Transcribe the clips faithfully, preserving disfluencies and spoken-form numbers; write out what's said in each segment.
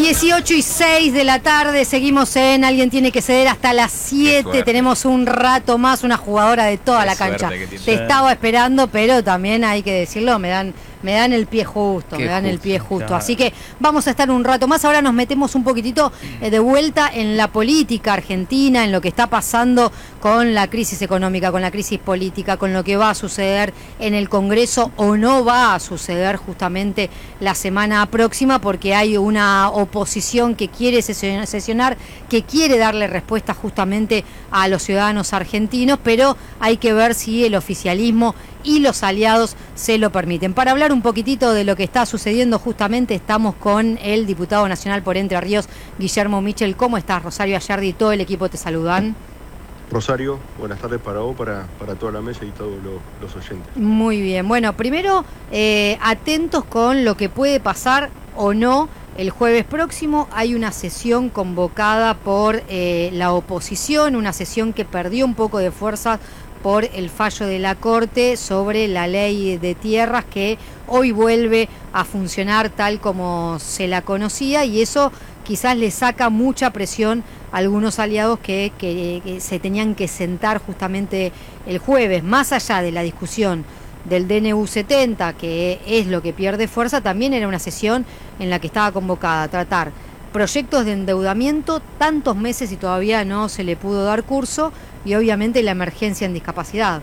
dieciocho y seis de la tarde, seguimos en Alguien Tiene que Ceder hasta las siete. Tenemos un rato más, una jugadora de toda Qué la cancha. Te estaba esperando, pero también hay que decirlo, me dan, me dan el pie justo, Qué me dan justo, el pie justo. Claro. Así que vamos a estar un rato más. Ahora nos metemos un poquitito eh, de vuelta en la política argentina, en lo que está pasando con la crisis económica, con la crisis política, con lo que va a suceder en el Congreso o no va a suceder justamente la semana próxima, porque hay una oposición que quiere sesionar, que quiere darle respuesta justamente a los ciudadanos argentinos, pero hay que ver si el oficialismo y los aliados se lo permiten. Para hablar un poquitito de lo que está sucediendo justamente, estamos con el diputado nacional por Entre Ríos, Guillermo Michel. ¿Cómo estás, Rosario Ayardi y todo el equipo te saludan? Rosario, buenas tardes para vos, para, para toda la mesa y todos lo, los oyentes. Muy bien, bueno, primero eh, atentos con lo que puede pasar o no. El jueves próximo hay una sesión convocada por eh, la oposición, una sesión que perdió un poco de fuerza por el fallo de la Corte sobre la ley de tierras, que hoy vuelve a funcionar tal como se la conocía, y eso quizás le saca mucha presión a algunos aliados que, que, que se tenían que sentar justamente el jueves. Más allá de la discusión del D N U setenta, que es lo que pierde fuerza, también era una sesión en la que estaba convocada a tratar proyectos de endeudamiento, tantos meses y todavía no se le pudo dar curso, y obviamente la emergencia en discapacidad.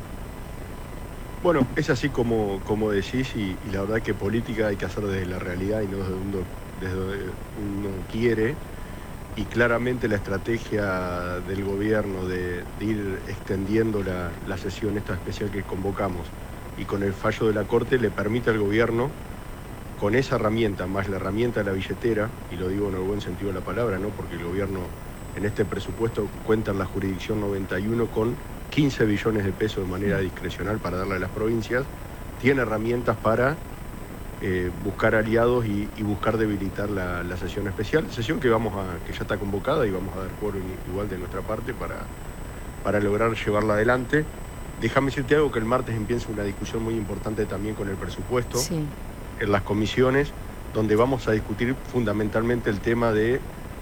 Bueno, es así como, como decís, y, y la verdad que política hay que hacer desde la realidad y no desde donde, desde donde uno quiere, y claramente la estrategia del gobierno de, de ir extendiendo la, la sesión esta especial que convocamos y con el fallo de la Corte le permite al gobierno, con esa herramienta, más la herramienta de la billetera, y lo digo en el buen sentido de la palabra, ¿no? Porque el gobierno en este presupuesto cuenta en la jurisdicción noventa y uno con quince billones de pesos de manera discrecional para darle a las provincias, tiene herramientas para eh, buscar aliados y, y buscar debilitar la, la sesión especial, sesión que vamos a, que ya está convocada y vamos a dar quórum igual de nuestra parte para, para lograr llevarla adelante. Déjame decirte algo, que el martes empieza una discusión muy importante también con el presupuesto, sí, en las comisiones, donde vamos a discutir fundamentalmente el tema de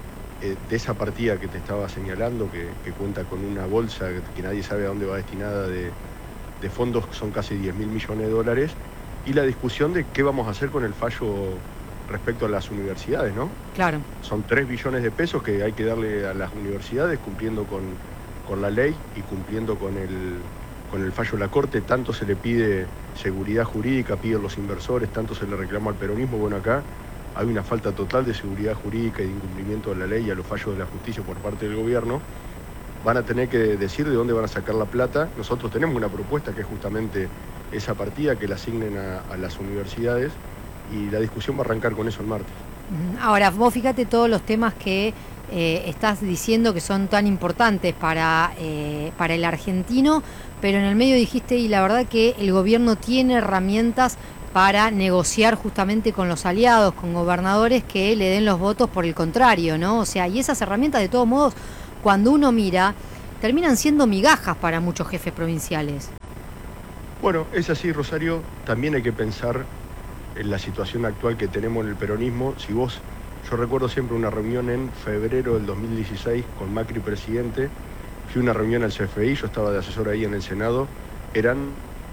de esa partida que te estaba señalando, que, que cuenta con una bolsa que, que nadie sabe a dónde va destinada de, de fondos, que son casi diez mil millones de dólares, y la discusión de qué vamos a hacer con el fallo respecto a las universidades, ¿no? Claro. Son tres billones de pesos que hay que darle a las universidades, cumpliendo con, con la ley y cumpliendo con el, con el fallo de la Corte. Tanto se le pide seguridad jurídica, piden los inversores, tanto se le reclama al peronismo. Bueno, acá hay una falta total de seguridad jurídica y de incumplimiento de la ley y a los fallos de la justicia por parte del gobierno. Van a tener que decir de dónde van a sacar la plata. Nosotros tenemos una propuesta que es justamente esa partida, que la asignen a, a las universidades, y la discusión va a arrancar con eso el martes. Ahora, vos fíjate todos los temas que eh, estás diciendo que son tan importantes para, eh, para el argentino, pero en el medio dijiste, y la verdad que el gobierno tiene herramientas para negociar justamente con los aliados, con gobernadores que le den los votos por el contrario, ¿no? O sea, y esas herramientas, de todos modos, cuando uno mira, terminan siendo migajas para muchos jefes provinciales. Bueno, es así, Rosario. También hay que pensar en la situación actual que tenemos en el peronismo. Si vos, yo recuerdo siempre una reunión en febrero del dos mil dieciséis con Macri presidente, fui a una reunión al C F I, yo estaba de asesor ahí en el Senado, eran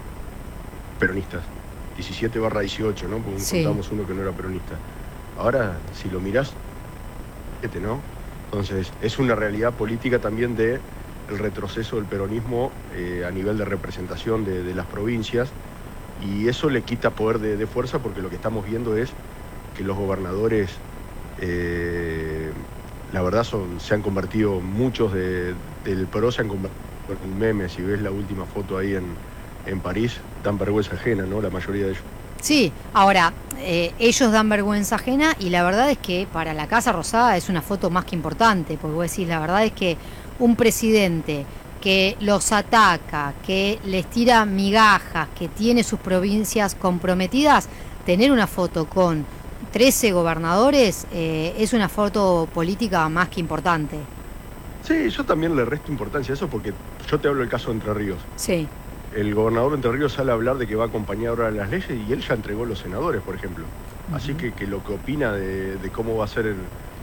peronistas. diecisiete barra dieciocho, ¿no? Porque sí, encontramos uno que no era peronista. Ahora, si lo mirás, este, ¿no? Entonces, es una realidad política también de el retroceso del peronismo eh, a nivel de representación de, de las provincias, y eso le quita poder de, de fuerza, porque lo que estamos viendo es que los gobernadores, eh, la verdad, son, se han convertido, muchos de, del P R O se han convertido en memes. Si ves la última foto ahí en en París, dan vergüenza ajena, ¿no? La mayoría de ellos. Sí, ahora, eh, ellos dan vergüenza ajena, y la verdad es que para la Casa Rosada es una foto más que importante, porque vos decís, la verdad es que un presidente que los ataca, que les tira migajas, que tiene sus provincias comprometidas, tener una foto con trece gobernadores eh, es una foto política más que importante. Sí, yo también le resto importancia a eso, porque yo te hablo del caso de Entre Ríos. Sí. El gobernador de Entre Ríos sale a hablar de que va a acompañar ahora las leyes, y él ya entregó los senadores, por ejemplo. Uh-huh. Así que, que lo que opina de, de cómo va a ser el,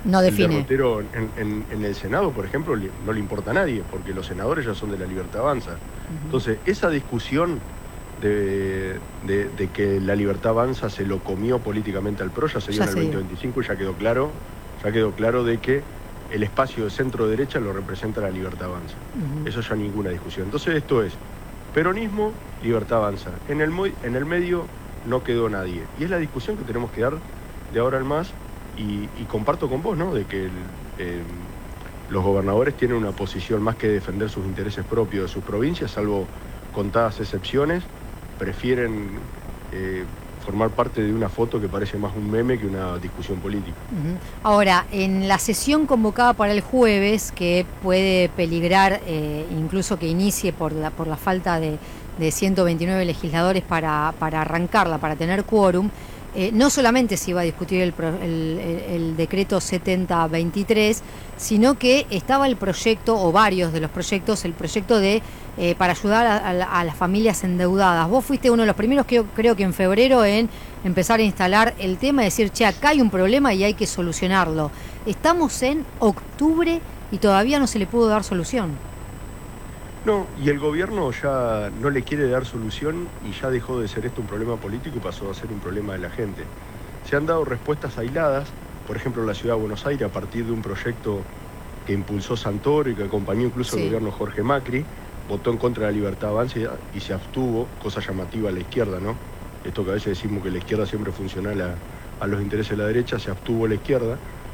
No define. El derrotero en, en, en el Senado, por ejemplo, no le importa a nadie, porque los senadores ya son de la Libertad Avanza. Uh-huh. Entonces, esa discusión de, de, de que la Libertad Avanza se lo comió políticamente al P R O ya se dio en el veinte veinticinco y ya quedó claro, ya quedó claro de que el espacio de centro-derecha lo representa la Libertad Avanza. Uh-huh. Eso ya ninguna discusión. Entonces, esto es peronismo, Libertad Avanza. En el, en el medio no quedó nadie. Y es la discusión que tenemos que dar de ahora en más. Y, y comparto con vos, ¿no?, de que el, eh, los gobernadores tienen una posición más que defender sus intereses propios de sus provincias, salvo contadas excepciones, prefieren eh, formar parte de una foto que parece más un meme que una discusión política. Uh-huh. Ahora, en la sesión convocada para el jueves, que puede peligrar eh, incluso que inicie por la, por la falta de, de ciento veintinueve legisladores para, para arrancarla, para tener quórum, Eh, no solamente se iba a discutir el, pro, el, el, el decreto setenta veintitrés, sino que estaba el proyecto, o varios de los proyectos, el proyecto de eh, para ayudar a, a, a las familias endeudadas. Vos fuiste uno de los primeros, que, creo que en febrero, en empezar a instalar el tema y decir, che, acá hay un problema y hay que solucionarlo. Estamos en octubre y todavía no se le pudo dar solución. No, y el gobierno ya no le quiere dar solución y ya dejó de ser esto un problema político y pasó a ser un problema de la gente. Se han dado respuestas aisladas, por ejemplo en la ciudad de Buenos Aires, a partir de un proyecto que impulsó Santoro y que acompañó incluso sí. el gobierno Jorge Macri, votó en contra de la Libertad Avanza y se abstuvo, cosa llamativa a la izquierda, ¿no? Esto que a veces decimos que la izquierda siempre funciona a, a los intereses de la derecha, se abstuvo la izquierda,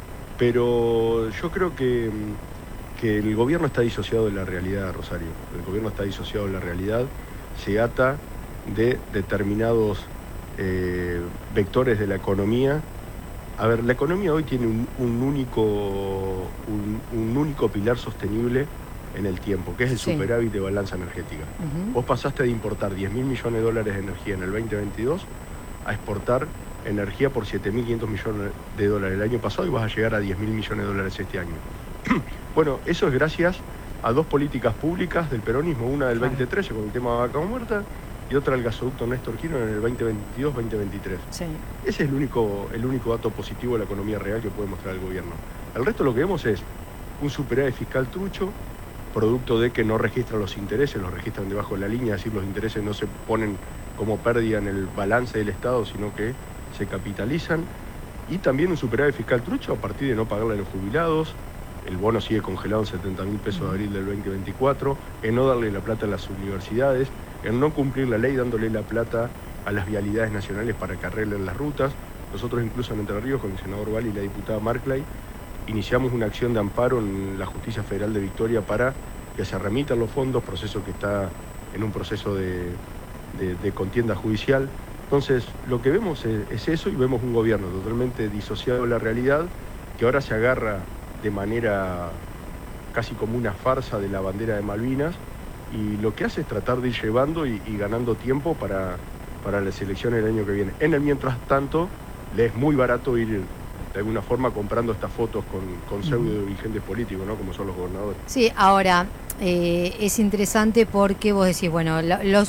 pero yo creo que... que el gobierno está disociado de la realidad, Rosario. El gobierno está disociado de la realidad, se ata de determinados eh, vectores de la economía. A ver, la economía hoy tiene un, un, único, un, un único pilar sostenible en el tiempo, que es el sí. superávit de balanza energética. Uh-huh. Vos pasaste de importar diez mil millones de dólares de energía en el veinte veintidós a exportar energía por siete mil quinientos millones de dólares el año pasado y vas a llegar a diez mil millones de dólares este año. Bueno, eso es gracias a dos políticas públicas del peronismo, una del veinte trece con el tema de vaca muerta y otra el gasoducto Néstor Kirchner en el veinte veintidós veinte veintitrés. Sí. Ese es el único, el único dato positivo de la economía real que puede mostrar el gobierno. El resto lo que vemos es un superávit fiscal trucho, producto de que no registran los intereses, los registran debajo de la línea, es decir, los intereses no se ponen como pérdida en el balance del Estado, sino que se capitalizan, y también un superávit fiscal trucho a partir de no pagarle a los jubilados. El bono sigue congelado en setenta mil pesos de abril del veinte veinticuatro, en no darle la plata a las universidades, en no cumplir la ley dándole la plata a las vialidades nacionales para que arreglen las rutas. Nosotros incluso en Entre Ríos, con el senador Valli y la diputada Markley, iniciamos una acción de amparo en la Justicia Federal de Victoria para que se remitan los fondos, proceso que está en un proceso de, de, de contienda judicial. Entonces, lo que vemos es, es eso, y vemos un gobierno totalmente disociado de la realidad, que ahora se agarra de manera casi como una farsa de la bandera de Malvinas, y lo que hace es tratar de ir llevando y, y ganando tiempo para, para las elecciones del año que viene. En el mientras tanto, le es muy barato ir de alguna forma comprando estas fotos con, con pseudo dirigentes políticos, ¿no?, como son los gobernadores. Sí, ahora, eh, es interesante porque vos decís, bueno, los